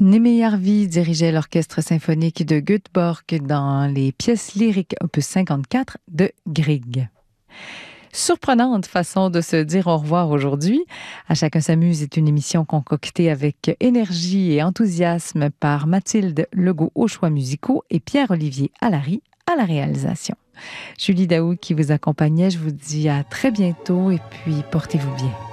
Némé Jarvi dirigeait l'orchestre symphonique de Göteborg dans les pièces lyriques opus 54 de Grieg. Surprenante façon de se dire au revoir aujourd'hui. À chacun s'amuse est une émission concoctée avec énergie et enthousiasme par Mathilde Legault aux choix musicaux et Pierre-Olivier Allary à la réalisation. Julie Daoud qui vous accompagnait, je vous dis à très bientôt et puis portez-vous bien.